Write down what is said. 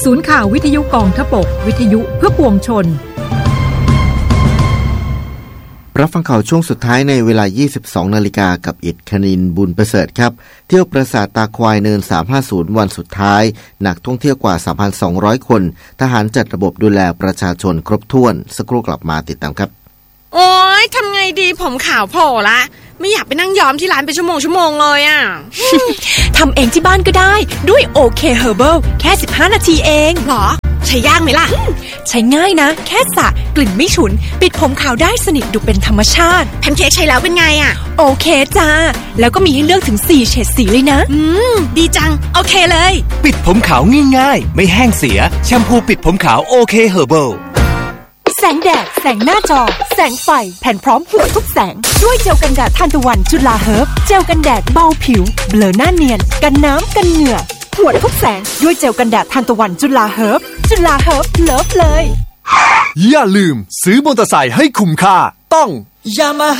ศูนย์ข่าววิทยุกองทพบกวิทยุเพื่อปวงชนรับฟังข่าวช่วงสุดท้ายในเวลา 22 นาฬิกากับอิฐคณินบุญประเสริฐครับเที่ยวปราสาทตาควายเนิน350วันสุดท้ายนักท่องเที่ยวกว่า 3,200 คนทหารจัดระบบดูแลประชาชนครบถ้วนสักครู่กลับมาติดตามครับโอ๊ยทำไงดีผมขาวโผล่ละไม่อยากไปนั่งย้อมที่ร้านเป็นชั่วโมงเลยอ่ะทำเองที่บ้านก็ได้ด้วยโอเคเฮอร์เบิลแค่15นาทีเองหรอใช้ยากไหมล่ะใช้ง่ายนะแค่สระกลิ่นไม่ฉุนปิดผมขาวได้สนิทดูเป็นธรรมชาติแพนเค้กใช้แล้วเป็นไงอ่ะโอเคจ้าแล้วก็มีให้เลือกถึง4เฉดสีเลยนะดีจังโอเคเลยปิดผมขาวง่ายๆไม่แห้งเสียแชมพูปิดผมขาวโอเคเฮอร์เบิลแสงแดดแสงหน้าจอแสงไฟแผ่นพร้อมหัวทุกแสงด้วยเจลกันแดดทานตะวันจุฬาเฮิร์บเจลกันแดดเบาผิวเบลอหน้าเนียนกันน้ำกันเหงื่อหัวทุกแสงด้วยเจลกันแดดทานตะวันจุฬาเฮิร์บจุฬาเฮิร์บเลิฟเลยอย่าลืมซื้อมอเตอร์ไซค์ให้คุ้มค่าต้อง Yamaha